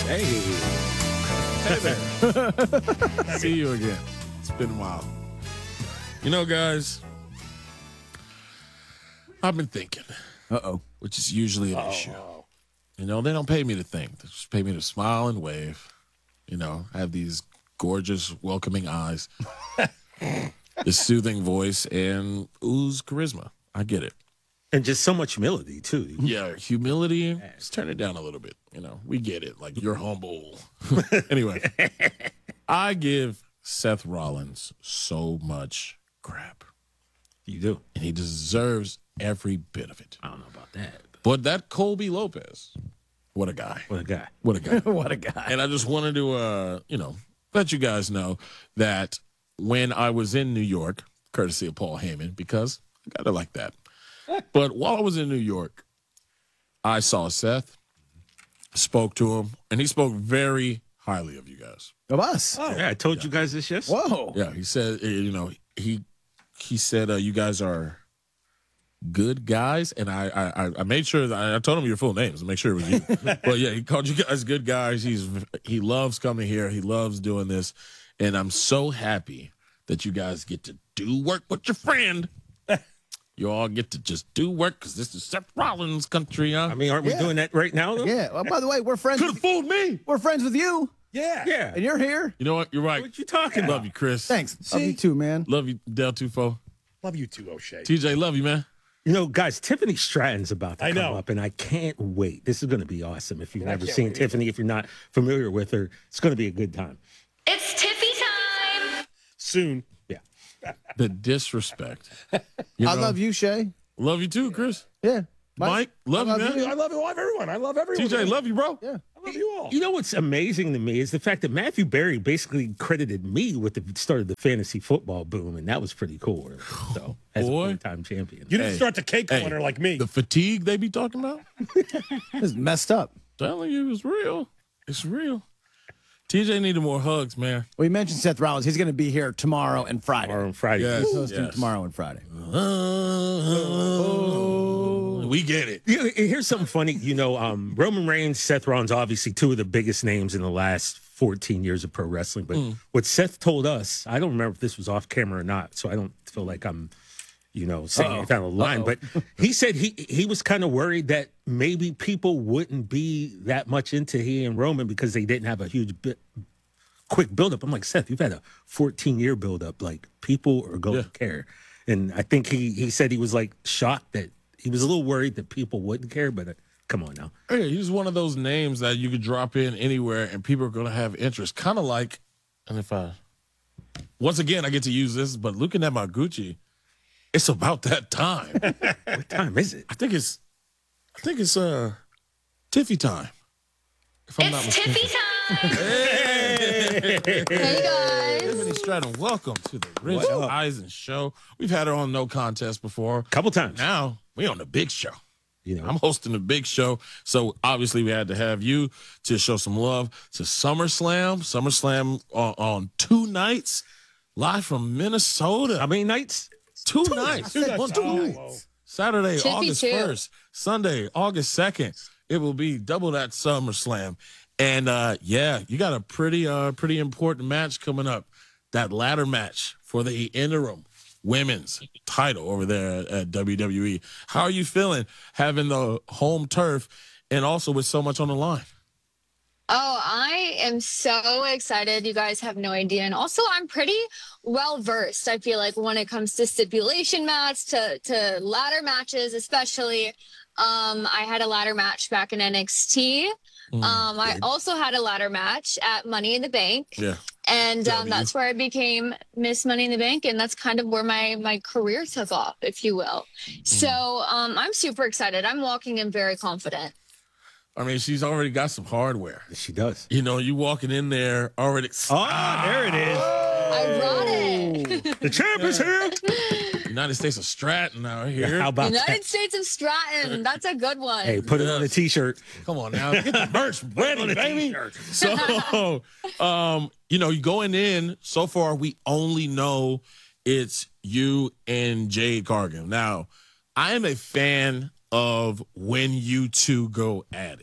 Hey. Hey there. See you again. It's been a while. You know, guys, I've been thinking, which is usually an issue. You know, they don't pay me to think. They just pay me to smile and wave. You know, have these gorgeous, welcoming eyes, this soothing voice, and ooze charisma. I get it. And just so much humility, too. Yeah, humility. Just turn it down a little bit. You know, we get it. Like, you're humble. Anyway, I give Seth Rollins so much crap. You do. And he deserves every bit of it. I don't know about that. But that Colby Lopez, what a guy. What a guy. What a guy. What a guy. And I just wanted to, let you guys know that when I was in New York, courtesy of Paul Heyman, because I got it like that. But while I was in New York, I saw Seth, spoke to him, and he spoke very highly of you guys. Of us. Oh, yeah, I told you guys this yesterday. Whoa. Yeah, he said, he said you guys are good guys, and I made sure that I told him your full names to make sure it was you. But yeah, he called you guys good guys. He loves coming here. He loves doing this, and I'm so happy that you guys get to do work with your friend. You all get to just do work because this is Seth Rollins' country, huh? I mean, aren't we doing that right now, though? Yeah. Well, by the way, we're friends. Could have fooled me. We're friends with you, Yeah. and you're here. You know what? You're right. What you talking Love about? you, Chris. Thanks. Love you too, man. Love you, Del Tufo. Love you too, O'Shea. TJ, love you, man. You know, guys, Tiffany Stratton's about to I come know. up, and I can't wait. This is going to be awesome. If you've I never can't seen wait. Tiffany, if you're not familiar with her, it's going to be a good time. It's Tiffy time. Soon. Yeah. The disrespect. I love you, Shay. Love you too, Chris. Yeah. Mike, love you, I love man. you. I love everyone. I love everyone. TJ, love you, bro. Yeah. I love you all. You know what's amazing to me is the fact that Matthew Berry basically credited me with the start of the fantasy football boom, and that was pretty cool. So, as Boy. a four-time champion. You didn't Hey, start the cake corner like me. The fatigue they be talking about? It's messed up. Telling you, it's real. It's real. TJ needed more hugs, man. We mentioned Seth Rollins. He's going to be here tomorrow and Friday. Tomorrow and Friday. Yes. He's hosting Yes. tomorrow and Friday. We get it. You know, here's something funny. You know, Roman Reigns, Seth Rollins, obviously two of the biggest names in the last 14 years of pro wrestling. But what Seth told us, I don't remember if this was off camera or not, so I don't feel like I'm, saying it down the line. But he said he was kind of worried that maybe people wouldn't be that much into he and Roman because they didn't have a quick buildup. I'm like, Seth, you've had a 14-year buildup. Like, people are going to care. And I think he said he was like shocked that he was a little worried that people wouldn't care, but come on now. Hey, he's one of those names that you could drop in anywhere and people are going to have interest. Kind of like, and once again, I get to use this, but looking at my Gucci, it's about that time. What time is it? I think it's Tiffy time. If I'm not It's mistaken. Tiffy time. Hey guys. Tiffany Stratton, welcome to the Rich What up? Eisen Show. We've had her on No Contest before. Couple times. Now we on the big show. You know, I'm hosting the big show, so obviously we had to have you to show some love to SummerSlam. SummerSlam on 2 nights, live from Minnesota. how many nights? 2 nights. Saturday, Tiffy August too. 1st. Sunday, August 2nd. It will be double that SummerSlam. And you got a pretty important match coming up. That ladder match for the interim women's title over there at WWE. How are you feeling having the home turf and also with so much on the line? Oh, I am so excited. You guys have no idea. And also, I'm pretty well versed, I feel like, when it comes to stipulation match, to ladder matches, especially. I had a ladder match back in NXT. I also had a ladder match at Money in the Bank. Yeah. And that's where I became Miss Money in the Bank. And that's kind of where my career took off, if you will. So I'm super excited. I'm walking in very confident. I mean, she's already got some hardware. She does. You know, you walking in there already. Oh, there it is. I brought it. The champ is here. United States of Stratton out here. How about United that? States of Stratton. That's a good one. Hey, put it on a T-shirt. Come on now, get the merch ready, baby. So, you going in so far, we only know it's you and Jade Cargill. Now, I am a fan of when you two go at it.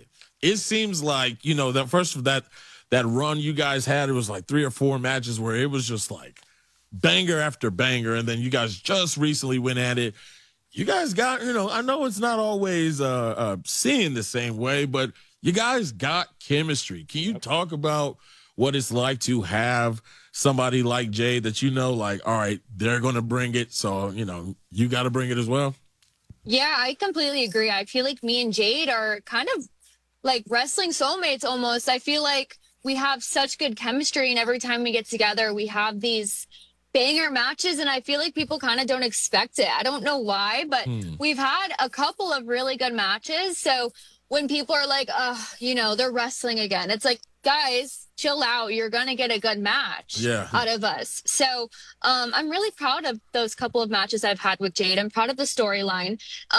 it seems like, you know, that run you guys had, it was like 3 or 4 matches where it was just like banger after banger, and then you guys just recently went at it. You guys got, you know, I know it's not always seen the same way, but you guys got chemistry. Can you talk about what it's like to have somebody like Jade that you know, like, all right, they're going to bring it, so, you know, you got to bring it as well? Yeah, I completely agree. I feel like me and Jade are kind of like wrestling soulmates almost. I feel like we have such good chemistry, and every time we get together, we have these banger matches, and I feel like people kind of don't expect it. I don't know why, but we've had a couple of really good matches. So when people are like, you know, they're wrestling again, it's like, guys, chill out. You're going to get a good match out of us. So I'm really proud of those couple of matches I've had with Jade. I'm proud of the storyline.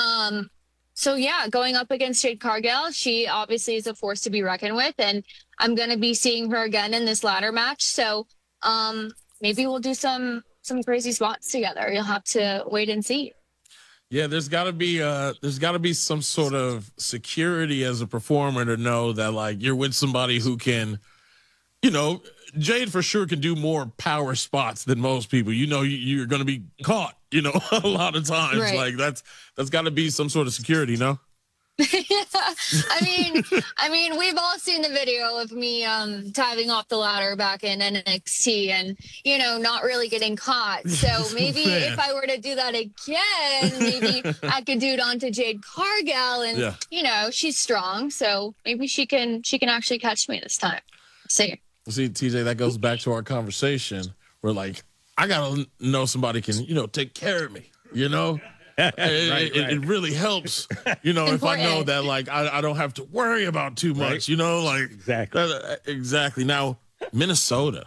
So yeah, going up against Jade Cargill, she obviously is a force to be reckoned with, and I'm going to be seeing her again in this ladder match. So maybe we'll do some crazy spots together. You'll have to wait and see. Yeah, there's got to be some sort of security as a performer to know that, like, you're with somebody who can, you know, Jade for sure can do more power spots than most people. You know, you're going to be caught, you know, a lot of times. Right. Like that's got to be some sort of security, no? Yeah, I mean, we've all seen the video of me diving off the ladder back in NXT, and you know, not really getting caught. So maybe if I were to do that again, maybe I could do it onto Jade Cargill, and you know, she's strong, so maybe she can actually catch me this time. See, TJ, that goes back to our conversation where, like, I gotta know somebody can, you know, take care of me, you know. It really helps, you know, if I know that, like, I don't have to worry about too much, you know, like exactly. Now, Minnesota.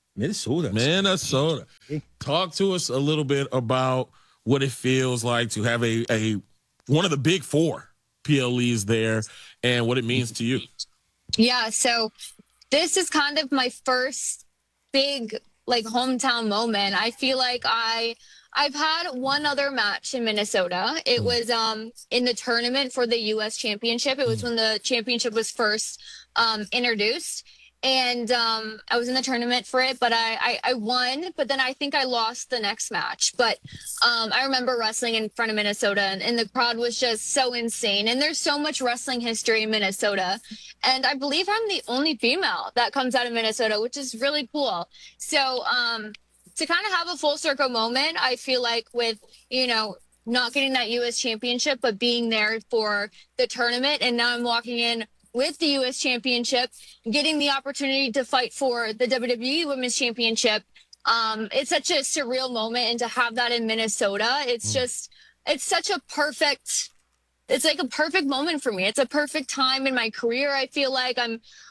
Talk to us a little bit about what it feels like to have a one of the big 4 PLEs there, and what it means to you. Yeah, so this is kind of my first big, like, hometown moment. I feel like I've had one other match in Minnesota. It was in the tournament for the U.S. Championship. It was when the championship was first introduced. And I was in the tournament for it, but I won. But then I think I lost the next match. But I remember wrestling in front of Minnesota, and the crowd was just so insane. And there's so much wrestling history in Minnesota. And I believe I'm the only female that comes out of Minnesota, which is really cool. So to kind of have a full circle moment, I feel like with, you know, not getting that U.S. championship, but being there for the tournament. And now I'm walking in with the U.S. championship, getting the opportunity to fight for the WWE Women's Championship. It's such a surreal moment. And to have that in Minnesota, it's just, it's such a perfect, it's like a perfect moment for me. It's a perfect time in my career. I feel like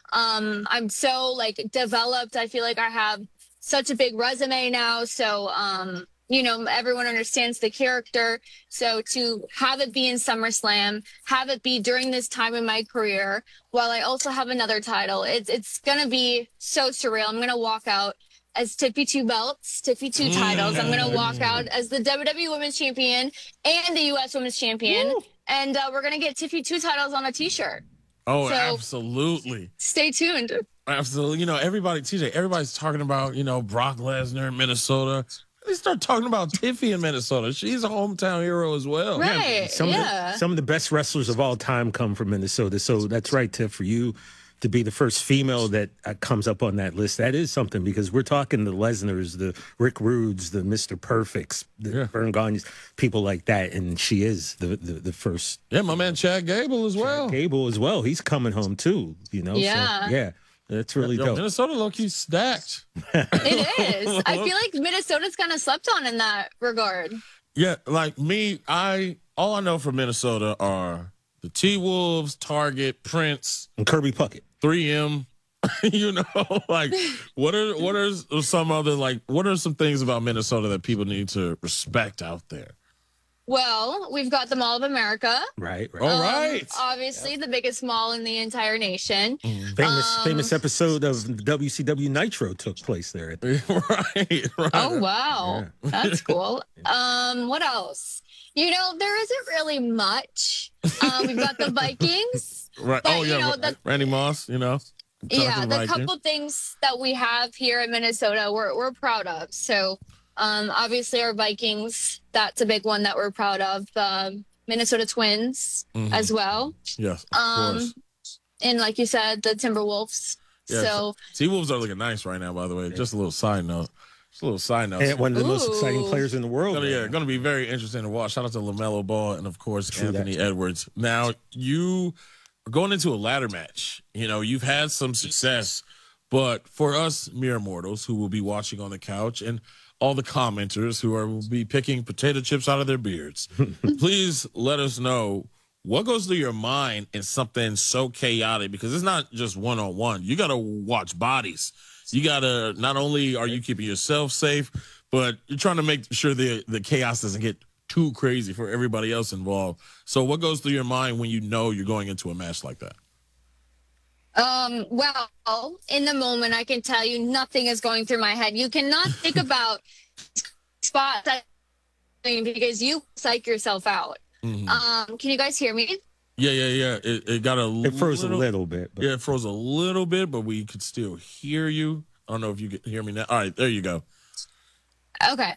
I'm so, like, developed. I feel like I have such a big resume now. So, you know, everyone understands the character. So to have it be in SummerSlam, have it be during this time in my career, while I also have another title, it's going to be so surreal. I'm going to walk out as Tiffy 2 belts, Tiffy 2 titles. I'm going to walk out as the WWE Women's Champion and the U.S. Women's Champion. Woo. And we're going to get Tiffy 2 titles on a t-shirt. Oh, so absolutely. Stay tuned. Absolutely. You know, everybody's talking about, you know, Brock Lesnar in Minnesota. They start talking about Tiffy in Minnesota. She's a hometown hero as well. Right. Some of the best wrestlers of all time come from Minnesota. So that's right, Tiff, for you to be the first female that comes up on that list. That is something, because we're talking the Lesnars, the Rick Rudes, the Mr. Perfects, the Vern Gagne's, people like that. And she is the first. Yeah, my man Chad Gable as well. Gable as well. He's coming home too, you know? Yeah. So, yeah. That's really dope. Minnesota low-key stacked. It is. I feel like Minnesota's kind of slept on in that regard. Yeah, like me, all I know from Minnesota are the T-Wolves, Target, Prince, and Kirby Puckett. 3M. You know, like, what are some things about Minnesota that people need to respect out there? Well, we've got the Mall of America. Right. All right. Obviously, the biggest mall in the entire nation. Famous episode of WCW Nitro took place there. Right. Oh wow, that's cool. What else? You know, there isn't really much. We've got the Vikings. Right. But, Oh you yeah, know, the- Randy Moss. You know. Yeah, Talking the Vikings. couple things that we have here in Minnesota, we're proud of. So, obviously, our Vikings, that's a big one that we're proud of. Minnesota Twins as well, Yes, of course. and like you said, the Timberwolves. Yeah, So, T-Wolves are looking nice right now. By the way, just a little side note. And one of the most exciting Ooh. players in the world. Going to be very interesting to watch. Shout out to LaMelo Ball and of course True Anthony that. Edwards. Now you are going into a ladder match. You know you've had some success, but for us mere mortals who will be watching on the couch and all the commenters who will be picking potato chips out of their beards, please let us know what goes through your mind in something so chaotic, because it's not just one-on-one. You got to watch bodies. You got to, not only are you keeping yourself safe, but you're trying to make sure the chaos doesn't get too crazy for everybody else involved. So what goes through your mind when you know you're going into a match like that? well, in the moment, I can tell you nothing is going through my head. You cannot think about spots that because you psych yourself out. Can you guys hear me? Yeah. It got It froze a little bit. But Yeah, it froze a little bit, but we could still hear you. I don't know if you can hear me now. All right, there you go. Okay.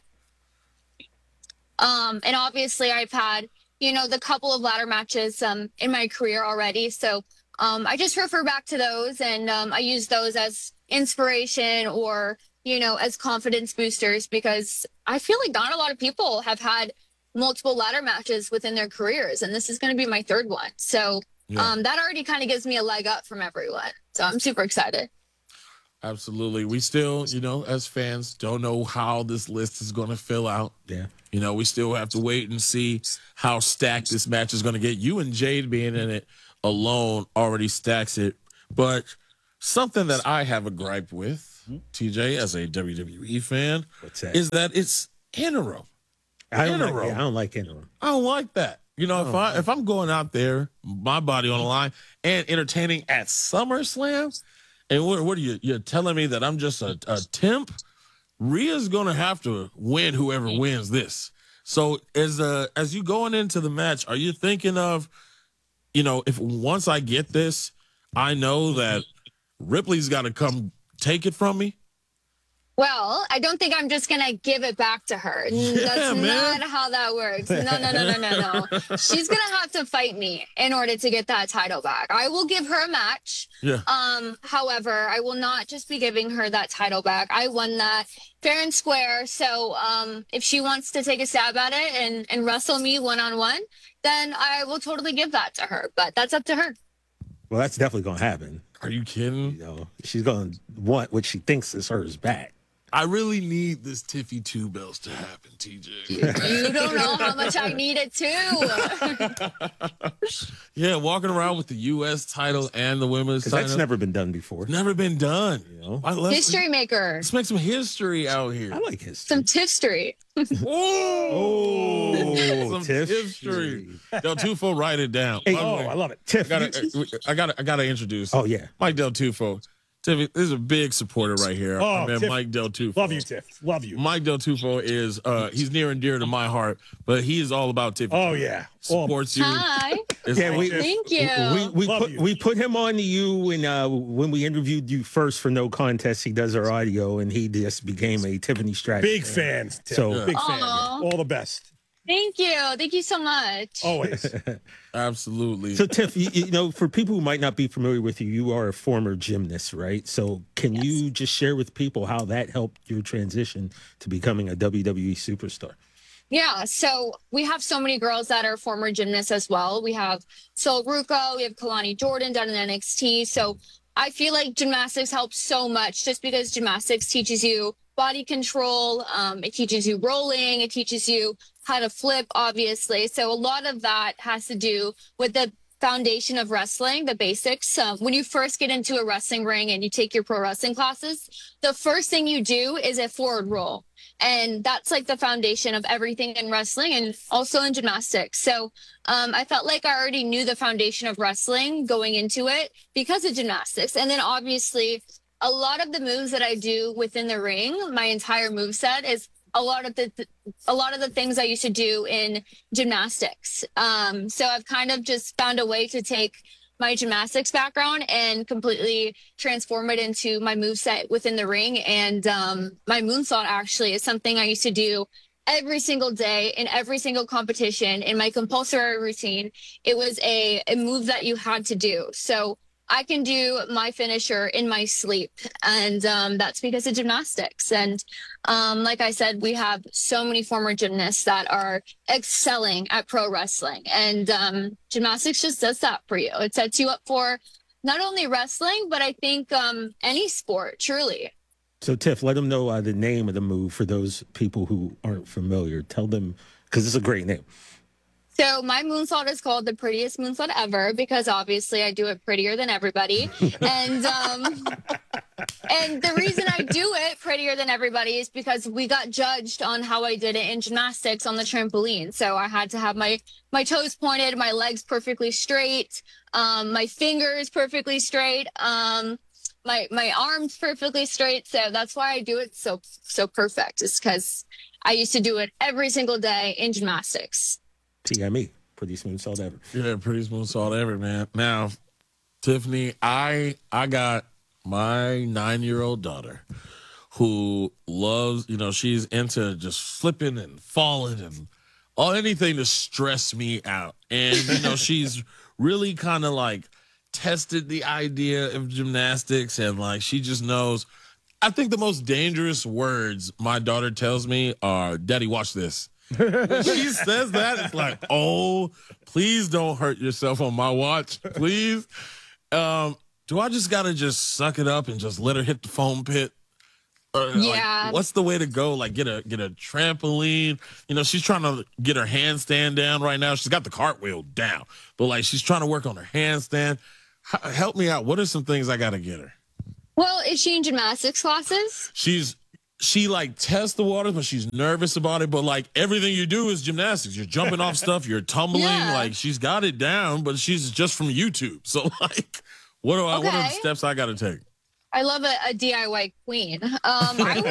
And obviously I've had, you know, the couple of ladder matches in my career already. So I just refer back to those and I use those as inspiration or, you know, as confidence boosters, because I feel like not a lot of people have had multiple ladder matches within their careers, and this is going to be my third one. So that already kind of gives me a leg up from everyone. So I'm super excited. Absolutely. We still, you know, as fans, don't know how this list is going to fill out. yeah. You know, we still have to wait and see how stacked this match is going to get. You and Jade being in it alone already stacks it. But something that I have a gripe with, TJ, as a WWE fan, What's that? is that it's interim. I don't interim. I don't like interim. I don't like that. You know, if I'm going out there, my body on the line, and entertaining at SummerSlam, and what are you're telling me that I'm just a temp? Rhea's gonna have to win whoever wins this. So as you going into the match, are you thinking of, you know, if once I get this, I know that Ripley's got to come take it from me? Well, I don't think I'm just going to give it back to her. That's man. not how that works. No. She's going to have to fight me in order to get that title back. I will give her a match. Yeah. However, I will not just be giving her that title back. I won that fair and square. So if she wants to take a stab at it and wrestle me one-on-one, then I will totally give that to her. But that's up to her. Well, that's definitely going to happen. Are you kidding? You know, she's going to want what she thinks is hers back. I really need this Tiffy 2 belts to happen, TJ. You don't know how much I need it too. Yeah, walking around with the U.S. title and the women's Because title. that's never been done before. Never been done. You know? History maker. Let's make some history out here. I like history. Some tipstery. Oh, some Tiff history. Del Tufo, write it down. Hey, By the Oh, way, I love it. Tiff, I gotta introduce. Oh, yeah. Mike Del Tufo. Tiffy, this is a big supporter right here. Oh, Our man Tiff. Mike Del Tufo. Love you, Tiff. Love you. Mike Del Tufo is he's near and dear to my heart, but he is all about Tiffy. Oh, 2. yeah. Supports you. Hi. Is Yeah, we- Thank you. We put him on to you when we interviewed you first for No Contest. He does our audio, and he just became a Tiffany Stratton. Big fans, Tiff. So- Big fan. Aw. All the best. Thank you. Thank you so much. Always. Absolutely. So, Tiff, you know, for people who might not be familiar with you, you are a former gymnast, right? So, can you just share with people how that helped your transition to becoming a WWE superstar? Yeah, so we have so many girls that are former gymnasts as well. We have Sol Ruco, we have Kalani Jordan down in NXT. So I feel like gymnastics helps so much just because gymnastics teaches you body control, it teaches you rolling, it teaches you how to flip, obviously. So a lot of that has to do with the foundation of wrestling, the basics. When you first get into a wrestling ring and you take your pro wrestling classes, the first thing you do is a forward roll. And that's like the foundation of everything in wrestling and also in gymnastics. So I felt like I already knew the foundation of wrestling going into it because of gymnastics. And then obviously a lot of the moves that I do within the ring, my entire move set is a lot of the things I used to do in gymnastics. So I've kind of just found a way to take my gymnastics background and completely transform it into my moveset within the ring. And my moonsault actually is something I used to do every single day in every single competition in my compulsory routine. It was a move that you had to do. So I can do my finisher in my sleep, and that's because of gymnastics. And like I said, we have so many former gymnasts that are excelling at pro wrestling, and gymnastics just does that for you. It sets you up for not only wrestling, but I think any sport, truly. So, Tiff, let them know the name of the move for those people who aren't familiar. Tell them, because it's a great name. So my moonsault is called the prettiest moonsault ever because obviously I do it prettier than everybody. And and the reason I do it prettier than everybody is because we got judged on how I did it in gymnastics on the trampoline. So I had to have my toes pointed, my legs perfectly straight, my fingers perfectly straight, my arms perfectly straight. So that's why I do it so perfect. It's because I used to do it every single day in gymnastics. TME, prettiest moonsault ever. Yeah, prettiest moonsault ever, man. Now, Tiffany, I got my 9-year-old daughter who loves, she's into just flipping and falling and anything to stress me out. And, she's really kind of like tested the idea of gymnastics and like she just knows. I think the most dangerous words my daughter tells me are, "Daddy, watch this." When she says that, it's like, oh, please don't hurt yourself on my watch, please. Do I just gotta just suck it up and just let her hit the foam pit? Yeah. Like, what's the way to go? Like, get a trampoline. She's trying to get her handstand down right now. She's got the cartwheel down, but like she's trying to work on her handstand. Help me out. What are some things I gotta get her? Well, is she in gymnastics classes? She like tests the waters, but she's nervous about it. But like everything you do is gymnastics. You're jumping off stuff. You're tumbling. Yeah. Like she's got it down, but she's just from YouTube. So like, what are the steps I got to take? I love a DIY queen. I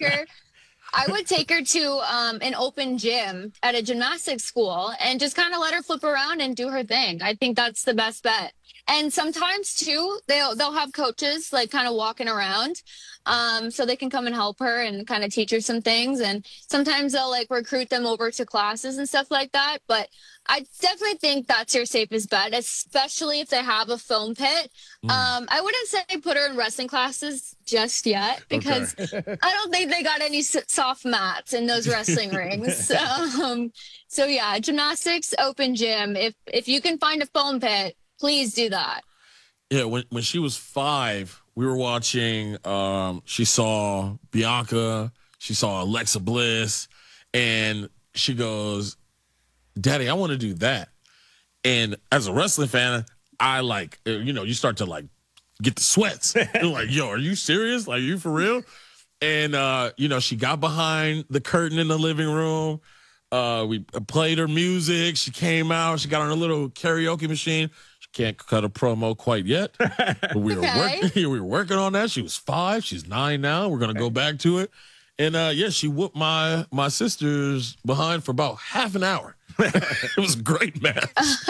would take her to an open gym at a gymnastics school and just kind of let her flip around and do her thing. I think that's the best bet. And sometimes too, they'll have coaches like kind of walking around, so they can come and help her and kind of teach her some things. And sometimes they'll like recruit them over to classes and stuff like that. But I definitely think that's your safest bet, especially if they have a foam pit. I wouldn't say put her in wrestling classes just yet because I don't think they got any soft mats in those wrestling rings. So yeah, gymnastics, open gym. If you can find a foam pit, please do that. Yeah, when she was 5, we were watching, she saw Bianca, she saw Alexa Bliss, and she goes, "Daddy, I want to do that." And as a wrestling fan, I like, you start to like get the sweats. You're like, yo, are you serious? Like, are you for real? And, she got behind the curtain in the living room. We played her music. She came out. She got on a little karaoke machine. Can't cut a promo quite yet. But we were working on that. She was 5. She's 9 now. We're gonna go back to it. And she whooped my sister's behind for about half an hour. It was a great match.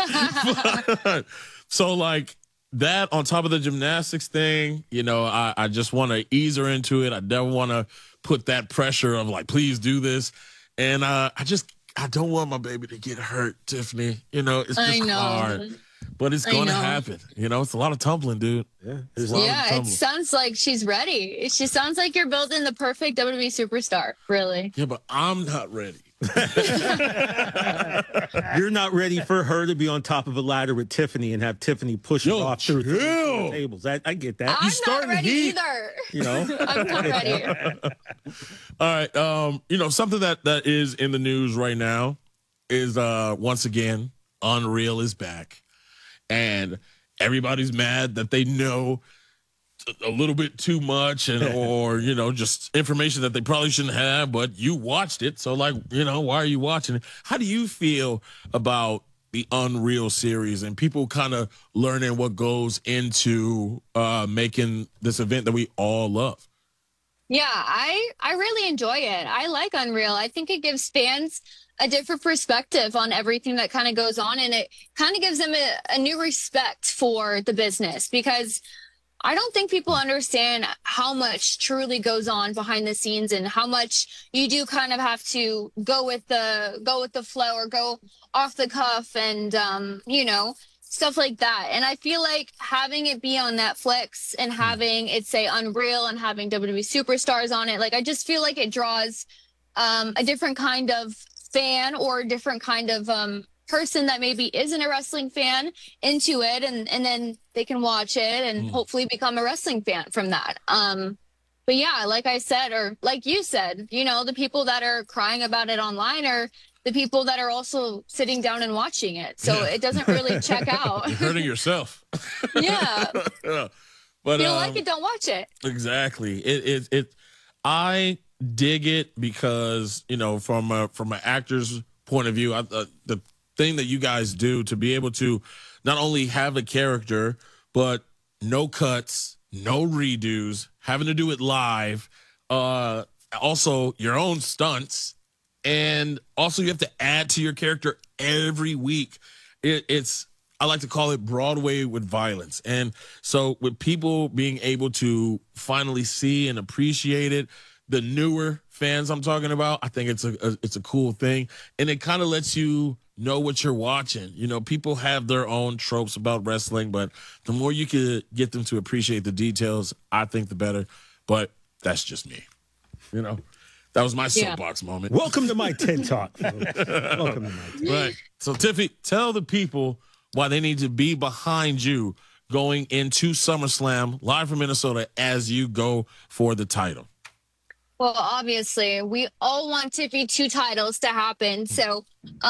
So like that on top of the gymnastics thing, I just want to ease her into it. I never want to put that pressure of like, please do this. And I don't want my baby to get hurt, Tiffany. It's just hard. But it's going to happen. It's a lot of tumbling, dude. Yeah. It sounds like she's ready. She sounds like you're building the perfect WWE superstar, really. Yeah, but I'm not ready. You're not ready for her to be on top of a ladder with Tiffany and have Tiffany push her off through the tables. I get that. I'm not ready either. I'm not ready. All right. Something that is in the news right now is once again, Unreal is back. and everybody's mad that they know a little bit too much or just information that they probably shouldn't have, but you watched it. So like, why are you watching it? How do you feel about the Unreal series and people kind of learning what goes into making this event that we all love? Yeah, I really enjoy it. I like Unreal. I think it gives fans a different perspective on everything that kind of goes on, and it kind of gives them a new respect for the business, because I don't think people understand how much truly goes on behind the scenes and how much you do kind of have to go with the flow or go off the cuff and stuff like that. And I feel like having it be on Netflix and having it say Unreal and having WWE superstars on it, like, I just feel like it draws a different kind of fan or a different kind of person that maybe isn't a wrestling fan into it, and then they can watch it and hopefully become a wrestling fan from that. But yeah, like I said, or like you said, the people that are crying about it online are the people that are also sitting down and watching it. So it doesn't really check out. You're hurting yourself. Yeah. But you don't like it, don't watch it. Exactly. It I dig it because, from an actor's point of view, the thing that you guys do to be able to not only have a character, but no cuts, no redos, having to do it live, also your own stunts, and also you have to add to your character every week. It's I like to call it Broadway with violence. And so with people being able to finally see and appreciate it, the newer fans I'm talking about, I think it's a cool thing. And it kind of lets you know what you're watching. People have their own tropes about wrestling, but the more you could get them to appreciate the details, I think the better. But that's just me. That was my soapbox moment. Welcome to my TED Talk. Welcome to my TED. Right. So, Tiffy, tell the people why they need to be behind you going into SummerSlam live from Minnesota as you go for the title. Well, obviously, we all want Tiffy 2 titles to happen. So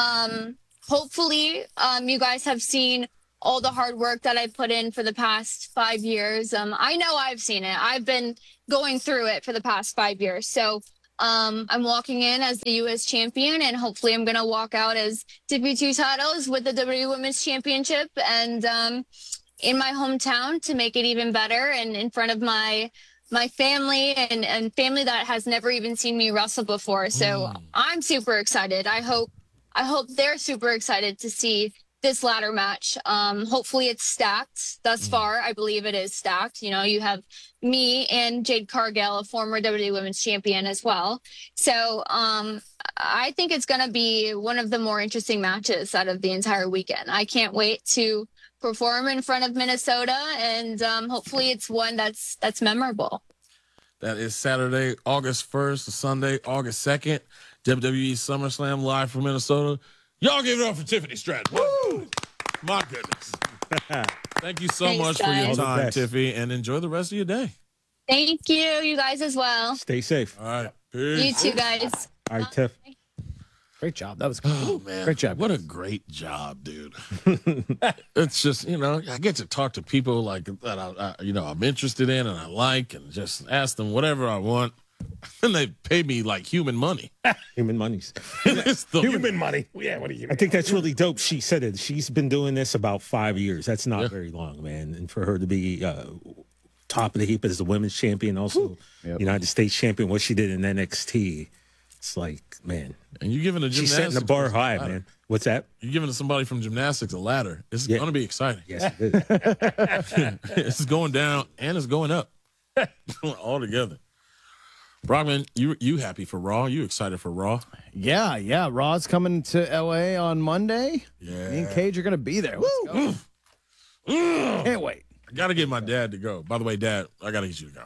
hopefully you guys have seen all the hard work that I put in for the past 5 years. I know I've seen it. I've been going through it for the past 5 years. So I'm walking in as the U.S. champion, and hopefully I'm going to walk out as Tiffy 2 titles with the WWE Women's Championship and in my hometown to make it even better and in front of my family and family that has never even seen me wrestle before. So I'm super excited. I hope they're super excited to see this ladder match. Hopefully it's stacked thus far. I believe it is stacked. You have me and Jade Cargill, a former WWE Women's Champion as well. So I think it's going to be one of the more interesting matches out of the entire weekend. I can't wait to perform in front of Minnesota, and hopefully it's one that's memorable. That is Saturday, August 1st to Sunday, August 2nd, WWE SummerSlam live from Minnesota. Y'all give it up for Tiffany Stratton. Woo! My goodness. Thank you so much for your time, Tiffy, and enjoy the rest of your day. Thank you. You guys as well. Stay safe. All right. Peace. You too, guys. All right, Tiff. Great job. That was cool. Oh, man. Great job. What a great job, dude. It's just, I get to talk to people like that I'm interested in and I like, and just ask them whatever I want. And they pay me like human money. Human monies. Human money. Yeah, what are you? I think that's really dope. She said it. She's been doing this about 5 years. That's not very long, man. And for her to be top of the heap as the women's champion, also United States champion, what she did in NXT, it's like, man. And you're giving a gymnastics. She's setting the bar high, man. What's that? You're giving somebody from gymnastics a ladder. It's going to be exciting. Yes, it is. It's going down and it's going up all together. Brockman, you happy for Raw? You excited for Raw? Yeah. Raw's coming to LA on Monday. Yeah. Me and Cage are going to be there. Let's go. Can't wait. I got to get my dad to go. By the way, Dad, I got to get you to go.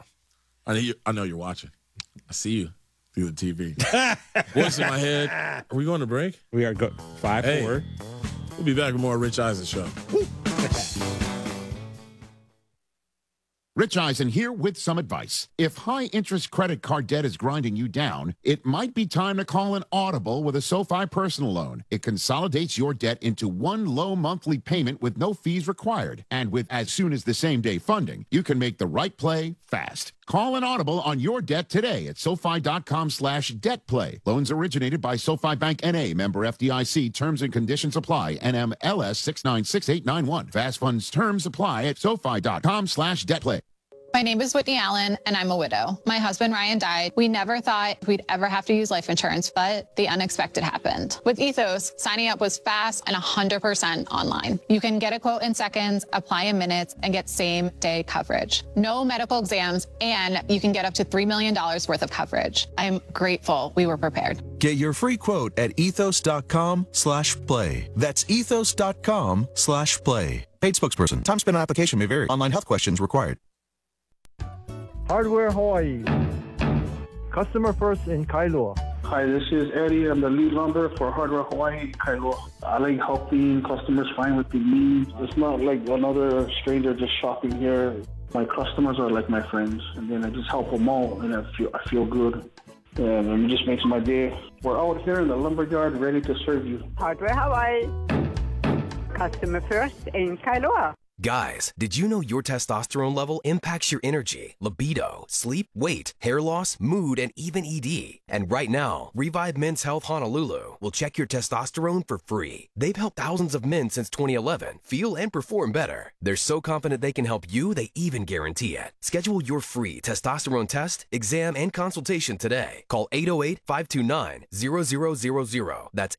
I know you're watching. I see you through the TV. Voice in my head. Are we going to break? We are 5-4. We'll be back with more Rich Eisen Show. Rich Eisen here with some advice. If high-interest credit card debt is grinding you down, it might be time to call an audible with a SoFi personal loan. It consolidates your debt into one low monthly payment with no fees required. And with as soon as the same-day funding, you can make the right play fast. Call an audible on your debt today at SoFi.com/debtplay. Loans originated by SoFi Bank N.A., member FDIC. Terms and conditions apply. NMLS 696891. Fast funds terms apply at SoFi.com/debtplay. My name is Whitney Allen, and I'm a widow. My husband, Ryan, died. We never thought we'd ever have to use life insurance, but the unexpected happened. With Ethos, signing up was fast and 100% online. You can get a quote in seconds, apply in minutes, and get same-day coverage. No medical exams, and you can get up to $3 million worth of coverage. I'm grateful we were prepared. Get your free quote at ethos.com/play. That's ethos.com/play. Paid spokesperson. Time spent on application may vary. Online health questions required. Hardware Hawaii. Customer first in Kailua. Hi, this is Eddie. I'm the lead lumber for Hardware Hawaii, Kailua. I like helping customers find what they need. It's not like another stranger just shopping here. My customers are like my friends, and then I just help them all, and I feel good. And it just makes my day. We're out here in the lumberyard ready to serve you. Hardware Hawaii. Customer first in Kailua. Guys, did you know your testosterone level impacts your energy, libido, sleep, weight, hair loss, mood, and even ED? And right now, Revive Men's Health Honolulu will check your testosterone for free. They've helped thousands of men since 2011 feel and perform better. They're so confident they can help you, they even guarantee it. Schedule your free testosterone test, exam, and consultation today. Call 808-529-0000. That's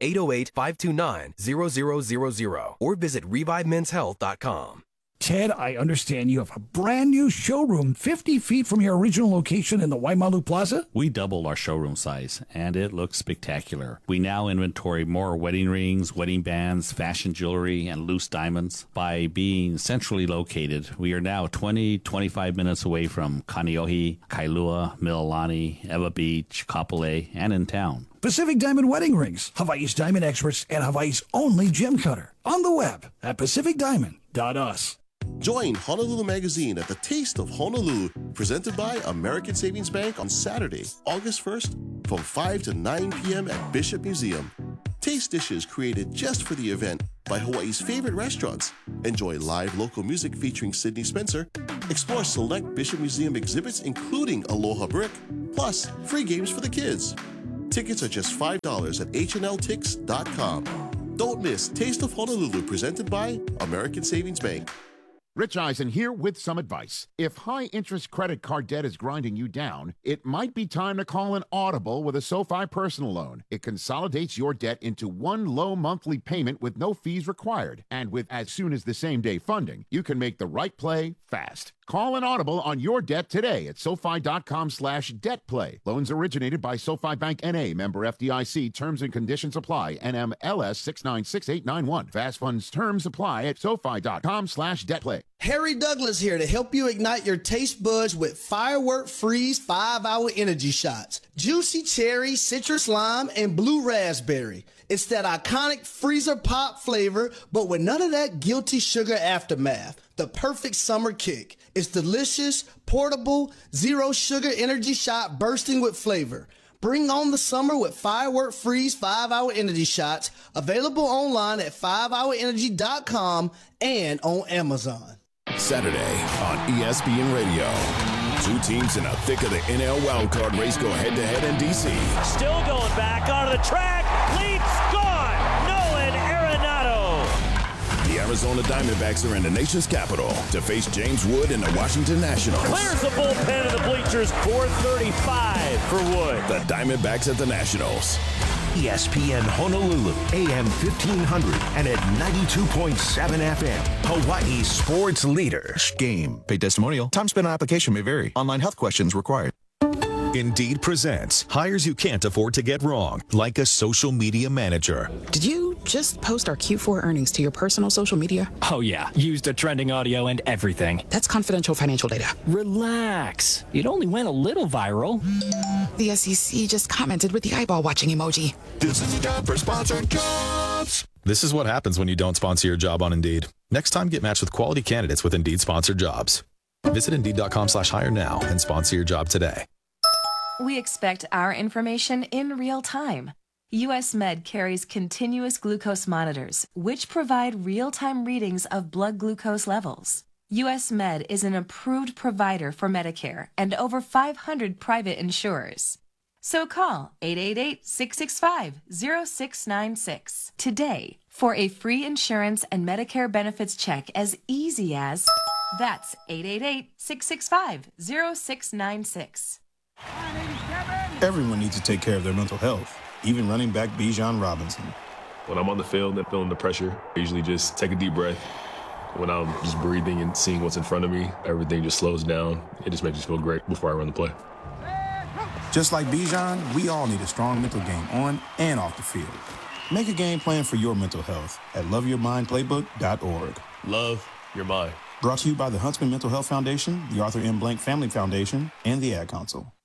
808-529-0000. Or visit ReviveMen'sHealth.com. Ted, I understand you have a brand new showroom 50 feet from your original location in the Waimalu Plaza? We doubled our showroom size, and it looks spectacular. We now inventory more wedding rings, wedding bands, fashion jewelry, and loose diamonds. By being centrally located, we are now 25 minutes away from Kaneohe, Kailua, Mililani, Ewa Beach, Kapolei, and in town. Pacific Diamond Wedding Rings, Hawaii's diamond experts and Hawaii's only gem cutter. On the web at pacificdiamond.us. Join Honolulu Magazine at the Taste of Honolulu, presented by American Savings Bank on Saturday, August 1st from 5 to 9 p.m. at Bishop Museum. Taste dishes created just for the event by Hawaii's favorite restaurants. Enjoy live local music featuring Sydney Spencer. Explore select Bishop Museum exhibits including Aloha Brick, plus free games for the kids. Tickets are just $5 at hnltix.com. Don't miss Taste of Honolulu, presented by American Savings Bank. Rich Eisen here with some advice. If high-interest credit card debt is grinding you down, it might be time to call an audible with a SoFi personal loan. It consolidates your debt into one low monthly payment with no fees required. And with as soon as the same-day funding, you can make the right play fast. Call an audible on your debt today at SoFi.com/debtplay. Loans originated by SoFi Bank N.A., member FDIC. Terms and conditions apply. NMLS 696891. Fast funds terms apply at SoFi.com/debtplay. Harry Douglas here to help you ignite your taste buds with Firework Freeze 5-Hour Energy Shots. Juicy cherry, citrus lime, and blue raspberry. It's that iconic freezer pop flavor, but with none of that guilty sugar aftermath. The perfect summer kick. It's delicious, portable, zero sugar energy shot bursting with flavor. Bring on the summer with Firework Freeze 5-Hour Energy Shots, available online at 5hourenergy.com and on Amazon. Saturday on ESPN Radio. Two teams in the thick of the NL wildcard race go head-to-head in D.C. Still going back onto the track. Leaps gone. Nolan Arenado. The Arizona Diamondbacks are in the nation's capital to face James Wood and the Washington Nationals. Clears the bullpen of the bleachers. 435 for Wood. The Diamondbacks at the Nationals. ESPN Honolulu, AM 1500 and at 92.7 FM. Hawaii's sports leader. Game. Paid testimonial. Time spent on application may vary. Online health questions required. Indeed presents hires you can't afford to get wrong, like a social media manager. Did you just post our Q4 earnings to your personal social media? Oh yeah, used the trending audio and everything. That's confidential financial data. Relax. It only went a little viral. The SEC just commented with the eyeball watching emoji. This is a job for sponsored jobs. This is what happens when you don't sponsor your job on Indeed. Next time, get matched with quality candidates with Indeed sponsored jobs. Visit Indeed.com/hire now and sponsor your job today. We expect our information in real time. US Med carries continuous glucose monitors, which provide real-time readings of blood glucose levels. US Med is an approved provider for Medicare and over 500 private insurers. So call 888-665-0696 today for a free insurance and Medicare benefits check as easy as... That's 888-665-0696. Everyone needs to take care of their mental health, even running back Bijan Robinson. When I'm on the field and feeling the pressure, I usually just take a deep breath. When I'm just breathing and seeing what's in front of me, everything just slows down. It just makes me feel great before I run the play. Just like Bijan, we all need a strong mental game on and off the field. Make a game plan for your mental health at loveyourmindplaybook.org. Love your mind. Brought to you by the Huntsman Mental Health Foundation, the Arthur M. Blank Family Foundation, and the Ad Council.